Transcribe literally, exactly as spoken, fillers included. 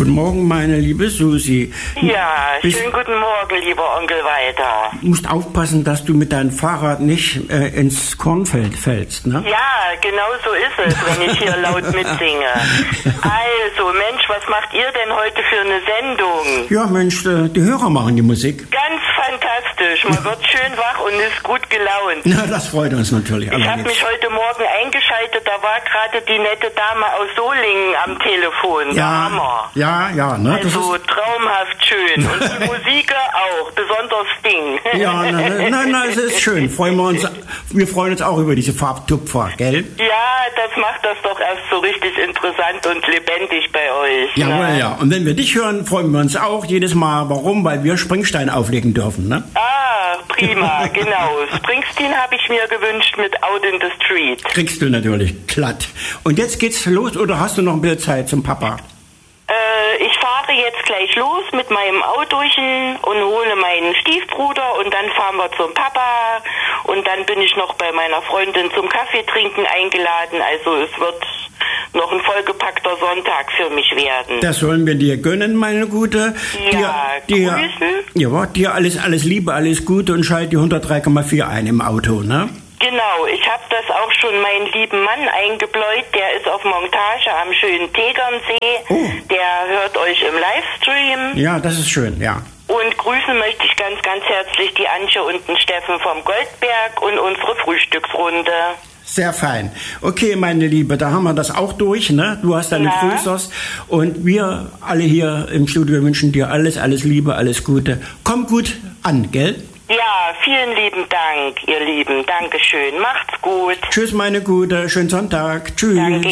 Guten Morgen, meine liebe Susi. Ja, Bist- schönen guten Morgen, lieber Onkel Walter. Du musst aufpassen, dass du mit deinem Fahrrad nicht äh, ins Kornfeld fällst, ne? Ja, genau so ist es, wenn ich hier laut mitsinge. Also, Mensch, was macht ihr denn heute für eine Sendung? Ja, Mensch, äh, die Hörer machen die Musik. Ganz fantastisch. Man wird schön wach und ist gut gelaunt. Na, das freut uns natürlich. Ich habe allerdings. mich heute Morgen eingeschaltet, da war gerade die nette Dame aus Solingen am Telefon. Der Ja, Hammer. ja, ja, ne? Das Also ist, traumhaft schön. Und die Musik auch, besonders Ding. ja, nein, nein, nein, es ist schön. Freuen wir uns, wir freuen uns auch über diese Farbtupfer, gell? Ja, das macht das doch erst so richtig interessant und lebendig bei euch. Jawohl, ne? ja. Und wenn wir dich hören, freuen wir uns auch jedes Mal. Warum? Weil wir Springstein auflegen dürfen, ne? Ah, prima, genau. Springsteen habe ich mir gewünscht mit Out in the Street. Kriegst du natürlich glatt. Und jetzt geht's los, oder hast du noch ein bisschen Zeit zum Papa? Äh, ich fahre jetzt gleich los mit meinem Autochen und hole meinen Stiefbruder und dann fahren wir zum Papa und dann bin ich noch bei meiner Freundin zum Kaffee trinken eingeladen. Also es wird noch ein vollgepackter Sonntag für mich werden. Das sollen wir dir gönnen, meine Gute. Ja, dir, dir, grüßen. ja, dir alles, alles Liebe, alles Gute und schalt die hundertdrei Komma vier ein im Auto, ne? Genau, ich habe das auch schon meinen lieben Mann eingebläut, der ist auf Montage am schönen Tegernsee, Oh. der hört euch im Livestream. Ja, das ist schön, ja. Und grüßen möchte ich ganz, ganz herzlich die Antje und den Steffen vom Goldberg und unsere Frühstücksrunde. Sehr fein. Okay, meine Liebe, da haben wir das auch durch, ne? Du hast deine Ja. Grüßers und wir alle hier im Studio wünschen dir alles, alles Liebe, alles Gute. Komm gut an, gell? Ja, vielen lieben Dank, ihr Lieben. Dankeschön. Macht's gut. Tschüss, meine Gute. Schönen Sonntag. Tschüss. Danke.